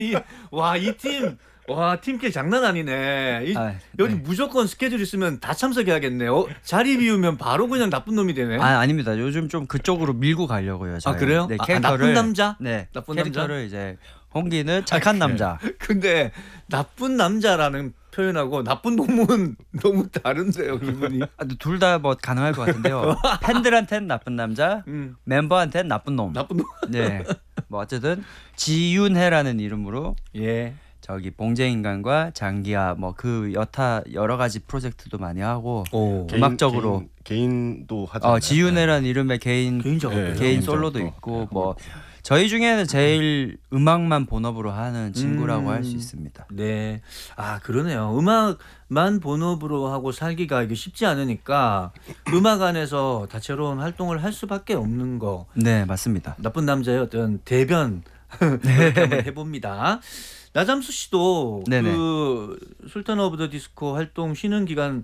이 팀, 팀킬 장난 아니네. 여기 네. 무조건 스케줄 있으면 다 참석해야겠네. 자리 비우면 바로 그냥 나쁜 놈이 되네. 아닙니다. 요즘 좀 그쪽으로 밀고 가려고요. 저희. 그래요? 네, 나쁜 남자? 네, 나쁜 캐릭터를 남자? 이제 홍기는 착한 남자. 근데 나쁜 남자라는 표현하고 나쁜 놈은 너무 다른데요, 기분이. 둘 다 뭐 가능할 것 같은데요. 팬들한테는 나쁜 남자, 멤버한테는 나쁜 놈. 나쁜 놈. 네. 뭐 어쨌든 지윤해라는 이름으로 예. 저기 봉제인간과 장기하 뭐 그 여러 가지 프로젝트도 많이 하고 음악적으로 개인도 하잖아요. 지윤해라는 이름의 개인 작업이요? 개인 솔로도 있고 뭐 저희 중에는 제일 음악만 본업으로 하는 친구라고 할 수 있습니다. 네. 그러네요. 음악만 본업으로 하고 살기가 이게 쉽지 않으니까 음악 안에서 다채로운 활동을 할 수밖에 없는 거. 네, 맞습니다. 나쁜 남자의 어떤 대변 그렇게 한번 해봅니다. 나잠수 씨도 네네. 그 술탄 오브 더 디스코 활동 쉬는 기간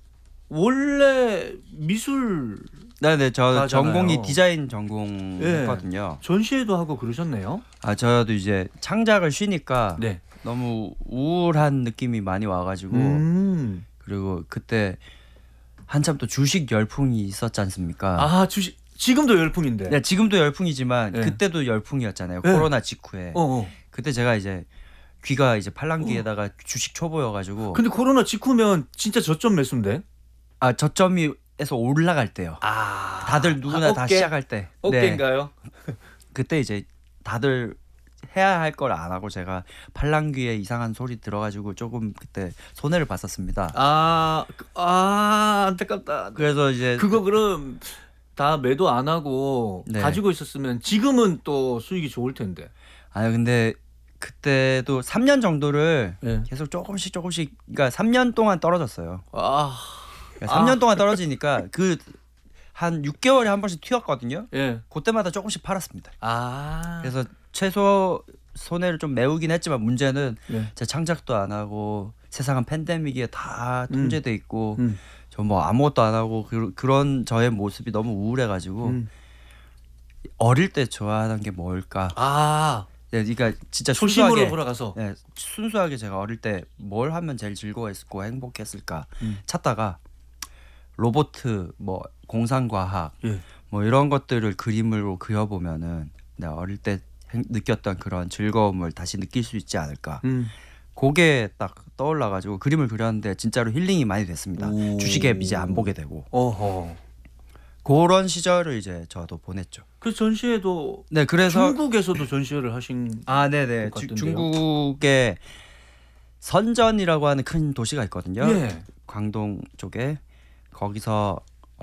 원래 미술 네, 저 하잖아요. 전공이 디자인 전공했거든요. 전시회도 하고 그러셨네요. 저도 이제 창작을 쉬니까 네. 너무 우울한 느낌이 많이 와가지고 그리고 그때 한참 또 주식 열풍이 있었지 않습니까? 주식 지금도 열풍인데. 네, 지금도 열풍이지만 네. 그때도 열풍이었잖아요. 네. 코로나 직후에. 그때 제가 이제 귀가 이제 팔랑귀에다가 주식 초보여가지고. 근데 코로나 직후면 진짜 저점 매수인데? 저점에서 올라갈 때요. 다들 누구나 다 시작할 때. 어깨인가요? 네. 그때 이제 다들 해야 할 걸 안 하고 제가 팔랑귀에 이상한 소리 들어가지고 조금 그때 손해를 봤었습니다. 안타깝다. 그래서 이제 그거 그럼 다 매도 안 하고 네. 가지고 있었으면 지금은 또 수익이 좋을 텐데. 근데 그때도 3년 정도를 네. 계속 조금씩 그러니까 3년 동안 떨어졌어요. 아, 그러니까 3년 동안 떨어지니까 그 한 6개월에 한 번씩 튀었거든요. 예. 그때마다 조금씩 팔았습니다. 아, 그래서 최소 손해를 좀 메우긴 했지만 문제는 네. 제 창작도 안 하고 세상은 팬데믹에 다 통제돼 있고 음. 저 뭐 아무것도 안 하고 그런 저의 모습이 너무 우울해가지고 어릴 때 좋아하는 게 뭘까? 아, 네, 그러니까 진짜 초심으로 순수하게, 돌아가서. 네, 순수하게 제가 어릴 때 뭘 하면 제일 즐거웠고 행복했을까 찾다가 로보트, 뭐 공상과학, 예. 뭐 이런 것들을 그림으로 그려보면은 내가 어릴 때 느꼈던 그런 즐거움을 다시 느낄 수 있지 않을까. 그게 딱 떠올라가지고 그림을 그렸는데 진짜로 힐링이 많이 됐습니다. 오. 주식에 이제 안 보게 되고 어허. 그런 시절을 이제 저도 보냈죠. 그 전시회도 네, 그래서 중국에서도 전시회를 하신. 네네. 것 같던데요? 중국에 선전이라고 하는 큰 도시가 있거든요. 예. 광동 쪽에 거기서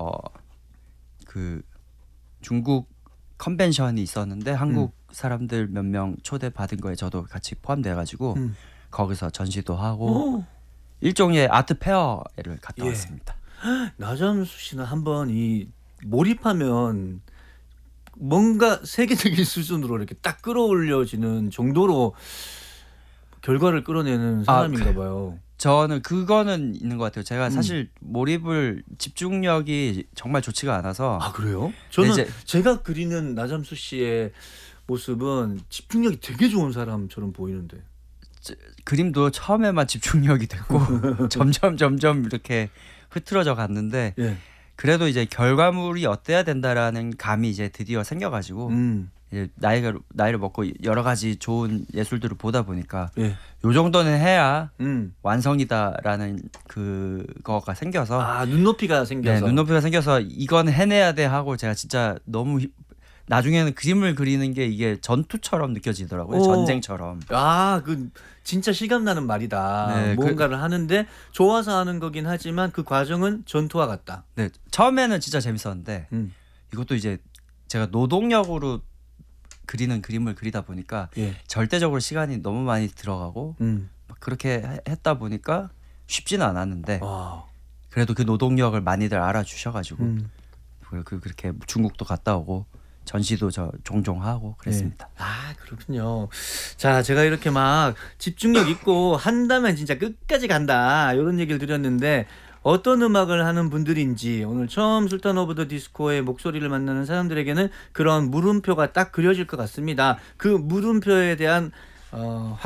그 중국 컨벤션이 있었는데 한국 사람들 몇 명 초대받은 거에 저도 같이 포함돼가지고 거기서 전시도 하고 일종의 아트 페어를 갔다 예. 왔습니다. 나잠수 씨는 한번 이 몰입하면 뭔가 세계적인 수준으로 이렇게 딱 끌어올려지는 정도로 결과를 끌어내는 사람인가 봐요. 저는 그거는 있는 것 같아요. 제가 사실 몰입을 집중력이 정말 좋지가 않아서. 그래요? 저는 이제 제가 그리는 나잠수 씨의 모습은 집중력이 되게 좋은 사람처럼 보이는데. 그림도 처음에만 집중력이 됐고 점점 이렇게 흐트러져 갔는데 예. 그래도 이제 결과물이 어때야 된다라는 감이 이제 드디어 생겨가지고 이제 나이를 먹고 여러 가지 좋은 예술들을 보다 보니까 예. 요 정도는 해야 완성이다라는 그거가 생겨서 눈높이가 생겨서. 네, 눈높이가 생겨서 이건 해내야 돼 하고 제가 진짜 너무 나중에는 그림을 그리는 게 이게 전투처럼 느껴지더라고요. 전쟁처럼. 그 진짜 실감나는 말이다. 네, 무언가를 하는데 좋아서 하는 거긴 하지만 그 과정은 전투와 같다. 네, 처음에는 진짜 재밌었는데 이것도 이제 제가 노동력으로 그리는 그림을 그리다 보니까 예. 절대적으로 시간이 너무 많이 들어가고 막 그렇게 했다 보니까 쉽지는 않았는데 그래도 그 노동력을 많이들 알아주셔가지고 그렇게 중국도 갔다 오고 전시도 저 종종 하고 그랬습니다. 그렇군요. 자, 제가 이렇게 막 집중력 있고 한다면 진짜 끝까지 간다 이런 얘기를 드렸는데 어떤 음악을 하는 분들인지 오늘 처음 술탄 오브 더 디스코의 목소리를 만나는 사람들에게는 그런 물음표가 딱 그려질 것 같습니다. 그 물음표에 대한